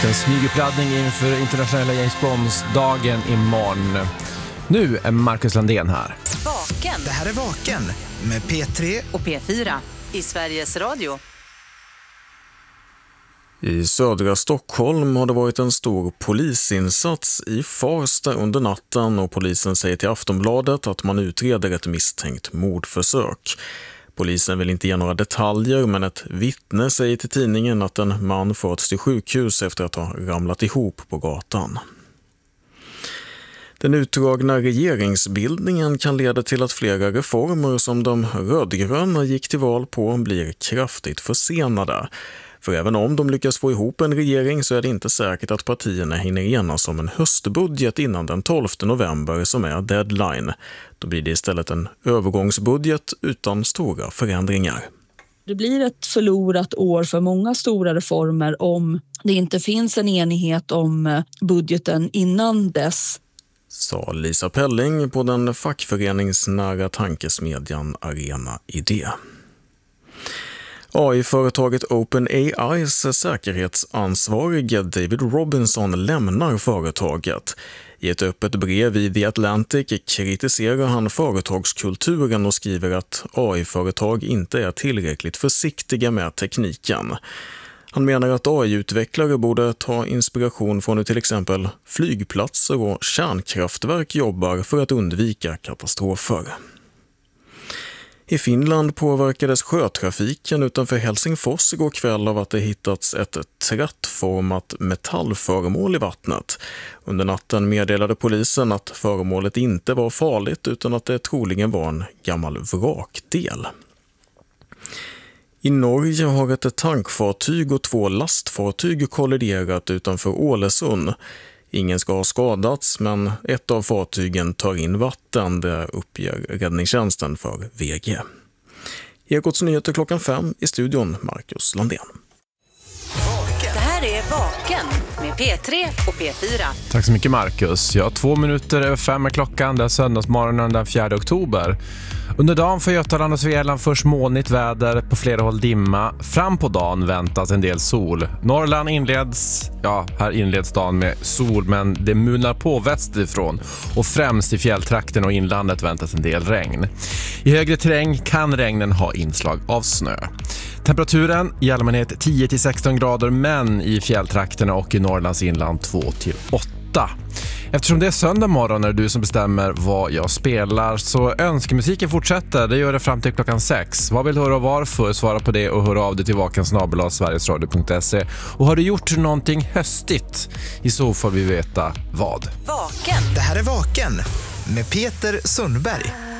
En smyguppladdning inför internationella James Bonds-dagen imorgon. Nu är Marcus Landén här. Vaken. Det här är Vaken med P3 och P4 i Sveriges Radio. I södra Stockholm har det varit en stor polisinsats i Farsta under natten och polisen säger till Aftonbladet att man utreder ett misstänkt mordförsök. Polisen vill inte ge några detaljer, men ett vittne säger till tidningen att en man förts till sjukhus efter att ha ramlat ihop på gatan. Den utdragna regeringsbildningen kan leda till att flera reformer som de rödgröna gick till val på blir kraftigt försenade. För även om de lyckas få ihop en regering så är det inte säkert att partierna hinner enas om en höstbudget innan den 12 november som är deadline. Då blir det istället en övergångsbudget utan stora förändringar. Det blir ett förlorat år för många stora reformer om det inte finns en enighet om budgeten innan dess. Sa Lisa Pelling på den fackföreningsnära tankesmedjan Arena Idé. AI-företaget OpenAIs säkerhetsansvarige David Robinson lämnar företaget. I ett öppet brev i The Atlantic kritiserar han företagskulturen och skriver att AI-företag inte är tillräckligt försiktiga med tekniken. Han menar att AI-utvecklare borde ta inspiration från hur till exempel flygplatser och kärnkraftverk jobbar för att undvika katastrofer. I Finland påverkades sjötrafiken utanför Helsingfors igår kväll av att det hittats ett trattformat metallföremål i vattnet. Under natten meddelade polisen att föremålet inte var farligt utan att det troligen var en gammal vrakdel. I Norge har ett tankfartyg och 2 lastfartyg kolliderat utanför Ålesund. Ingen ska ha skadats, men ett av fartygen tar in vatten, det uppger räddningstjänsten för VG. Ekots nyheter 5:00 i studion, Marcus Landén. Det här är Vaken med P3 och P4. Tack så mycket Marcus. 2 minuter över 5 är klockan, det är söndagsmorgonen den 4 oktober. Under dagen för Götaland och Svealand först molnigt väder, på flera håll dimma. Fram på dagen väntas en del sol. Norrland här inleds dagen med sol, men det mulnar på västerifrån. Och främst i fjälltrakten och inlandet väntas en del regn. I högre terräng kan regnen ha inslag av snö. Temperaturen i allmänhet 10-16 grader, men i fjälltrakterna och i Norrlands inland 2-8. Eftersom det är söndag morgon när du som bestämmer vad jag spelar, så önskemusiken fortsätter. Det gör det fram till klockan 6. Vad vill du höra och varför? Svara på det och hör av dig till vaken@sverigesradio.se. Och har du gjort någonting höstigt? I så får vi veta vad. Vaken. Det här är Vaken med Peter Sundberg.